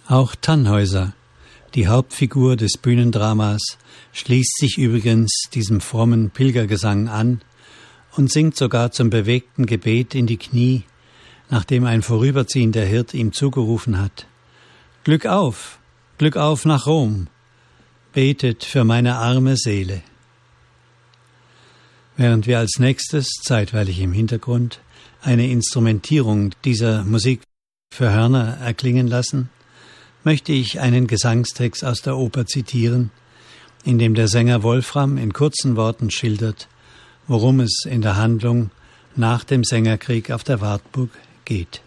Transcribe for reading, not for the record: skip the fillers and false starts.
Auch Tannhäuser, die Hauptfigur des Bühnendramas, schließt sich übrigens diesem frommen Pilgergesang an und singt sogar zum bewegten Gebet in die Knie, nachdem ein vorüberziehender Hirt ihm zugerufen hat: Glück auf nach Rom, betet für meine arme Seele. Während wir als nächstes, zeitweilig im Hintergrund, eine Instrumentierung dieser Musik für Hörner erklingen lassen, möchte ich einen Gesangstext aus der Oper zitieren, in dem der Sänger Wolfram in kurzen Worten schildert, worum es in der Handlung nach dem Sängerkrieg auf der Wartburg geht.